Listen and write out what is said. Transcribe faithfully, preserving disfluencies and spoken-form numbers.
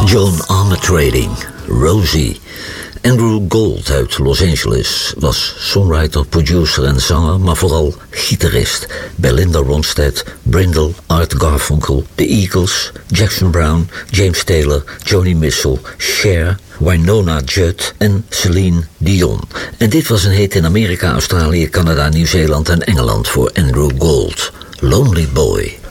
Joan Armatrading, Rosie. Andrew Gold uit Los Angeles was songwriter, producer en zanger, maar vooral gitarist. Belinda Ronstadt, Brindle, Art Garfunkel, The Eagles, Jackson Browne, James Taylor, Joni Mitchell, Cher, Wynonna Judd en Celine Dion. En dit was een hit in Amerika, Australië, Canada, Nieuw-Zeeland en Engeland voor Andrew Gold. Lonely Boy.